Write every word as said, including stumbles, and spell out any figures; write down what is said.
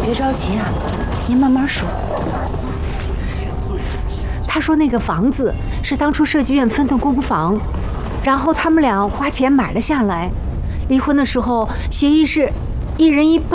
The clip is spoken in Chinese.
别着急啊，您慢慢说。他说那个房子是当初设计院分的公房，然后他们俩花钱买了下来。离婚的时候协议是一人一半。